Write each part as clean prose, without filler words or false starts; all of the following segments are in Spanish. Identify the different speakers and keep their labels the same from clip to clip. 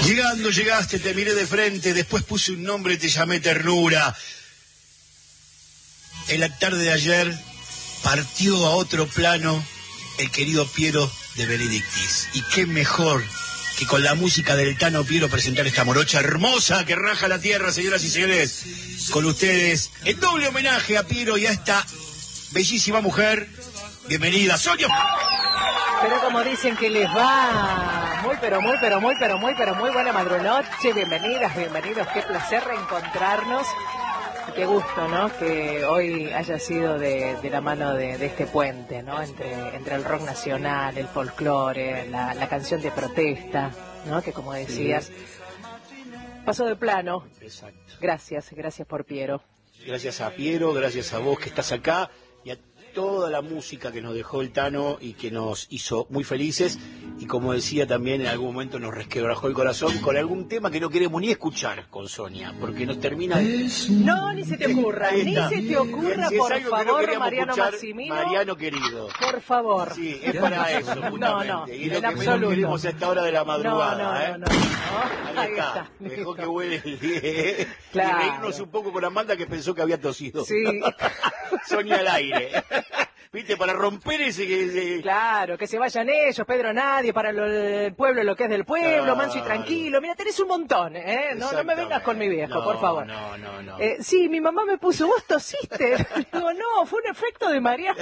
Speaker 1: Llegando, llegaste, te miré de frente, después puse un nombre, te llamé ternura. En la tarde de ayer partió a otro plano el querido Piero de Benedictis. Y qué mejor que con la música del Tano Piero presentar esta morocha hermosa que raja la tierra, señoras y señores. Con ustedes, el doble homenaje a Piero y a esta bellísima mujer. Bienvenida, Sonia.
Speaker 2: Pero como dicen que les va, muy buena madrunoche, bienvenidas, bienvenidos, qué placer reencontrarnos, qué gusto, ¿no? Que hoy haya sido de la mano de este puente, ¿no? Entre el rock nacional, el folclore, la canción de protesta, ¿no? Que como decías, pasó de plano.
Speaker 1: Exacto.
Speaker 2: Gracias por Piero.
Speaker 1: Gracias a Piero, gracias a vos que estás acá y a toda la música que nos dejó el Tano y que nos hizo muy felices, y como decía también, en algún momento nos resquebrajó el corazón con algún tema que no queremos ni escuchar con Sonia, porque nos termina...
Speaker 2: No, ni se te ocurra, por favor, Mariano Maximino.
Speaker 1: Mariano querido.
Speaker 2: Por favor.
Speaker 1: Sí, es para eso, justamente.
Speaker 2: No,
Speaker 1: y lo
Speaker 2: en
Speaker 1: que menos
Speaker 2: absoluto.
Speaker 1: queremos a esta hora de la madrugada.
Speaker 2: No.
Speaker 1: Ahí está. Dejó que huele el día.
Speaker 2: Claro.
Speaker 1: Y reírnos un poco con Amanda, que pensó que había tosido.
Speaker 2: Sí.
Speaker 1: Sonia al aire. ¿Viste? Para romper ese...
Speaker 2: Claro, que se vayan ellos, Pedro nadie, para el pueblo lo que es del pueblo,
Speaker 1: Claro.
Speaker 2: Manso y tranquilo. Mira, tenés un montón, ¿eh? No me vengas con mi viejo, por favor.
Speaker 1: No.
Speaker 2: Sí, mi mamá me puso, vos tosiste. Digo, no, fue un efecto de Mariano.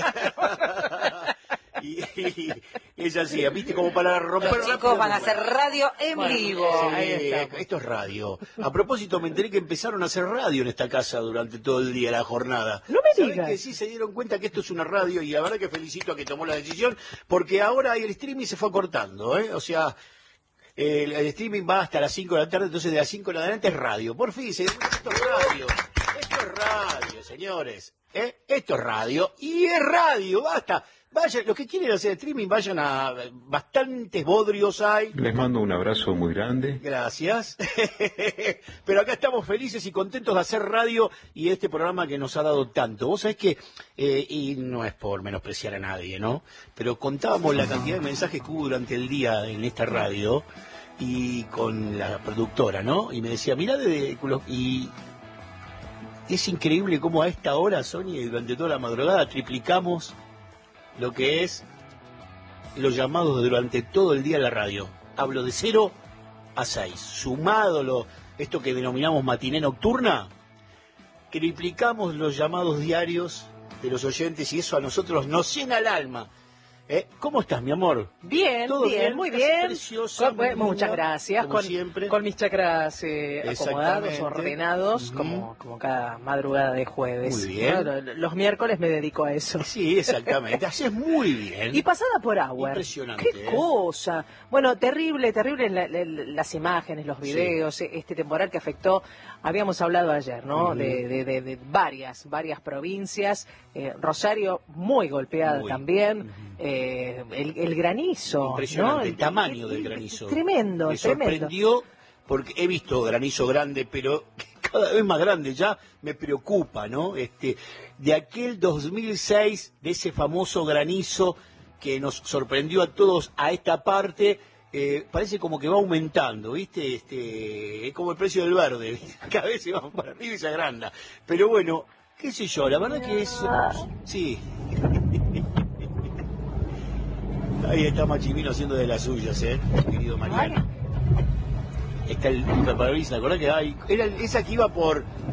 Speaker 1: Y es así, ¿viste? Como para romper...
Speaker 3: Los chicos van a hacer radio en vivo.
Speaker 2: Ahí estamos.
Speaker 1: Esto es radio. A propósito, me enteré que empezaron a hacer radio en esta casa durante todo el día, la jornada.
Speaker 2: No me
Speaker 1: ¿Sabés
Speaker 2: digas.
Speaker 1: que sí se dieron cuenta que esto es una radio? Y la verdad que felicito a que tomó la decisión, porque ahora el streaming se fue acortando, ¿eh? O sea, el streaming va hasta las 5 de la tarde, entonces de las 5 de adelante es radio. Por fin, se dieron cuenta, esto es radio. Esto es radio, señores. Esto es radio y es radio, basta. Vayan, los que quieren hacer streaming, vayan a bastantes bodrios hay.
Speaker 4: Les mando un abrazo muy grande.
Speaker 1: Gracias. Pero acá estamos felices y contentos de hacer radio y este programa que nos ha dado tanto. Vos sabés que, y no es por menospreciar a nadie, ¿no? Pero contábamos la cantidad de mensajes que hubo durante el día en esta radio y con la productora, ¿no? Y me decía, mirá, y es increíble cómo a esta hora, Sonia, y durante toda la madrugada triplicamos lo que es los llamados durante todo el día en la radio. Hablo de 0 a 6. Sumado esto que denominamos matiné nocturna, triplicamos los llamados diarios de los oyentes y eso a nosotros nos llena el alma. ¿Cómo estás, mi amor?
Speaker 2: Bien,
Speaker 1: ¿Todo bien?
Speaker 2: muy
Speaker 1: Estás
Speaker 2: bien.
Speaker 1: preciosa, muy linda,
Speaker 2: Muchas gracias.
Speaker 1: como siempre.
Speaker 2: Con mis chakras acomodados,
Speaker 1: Exactamente.
Speaker 2: ordenados, como cada madrugada de jueves.
Speaker 1: Muy bien.
Speaker 2: ¿No? Los miércoles me dedico a eso.
Speaker 1: Sí, exactamente. Haces muy bien.
Speaker 2: Y pasada por agua.
Speaker 1: Impresionante.
Speaker 2: ¡Qué cosa! Bueno, terrible las imágenes, los videos, este temporal que afectó, habíamos hablado ayer, ¿no? De varias provincias. Rosario muy golpeada también. El granizo.
Speaker 1: Impresionante,
Speaker 2: ¿no?
Speaker 1: el tamaño del granizo.
Speaker 2: Tremendo,
Speaker 1: Me sorprendió porque he visto granizo grande, pero cada vez más grande ya me preocupa, ¿no? De aquel 2006, de ese famoso granizo que nos sorprendió a todos a esta parte, parece como que va aumentando, ¿viste? Es como el precio del verde, ¿viste? Cada vez se va para arriba y se agranda. Pero bueno, qué sé yo, la verdad que es... Sí. Ahí está Machimino haciendo de las suyas, querido Mariano. Está el parabrisas, ¿te acordás que era esa que iba por